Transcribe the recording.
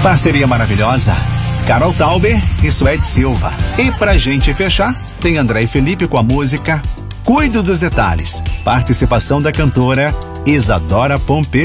Parceria maravilhosa, Carol Tauber e Suede Silva. E pra gente fechar, tem André e Felipe com a música Cuido dos Detalhes. Participação da cantora Isadora Pompeu.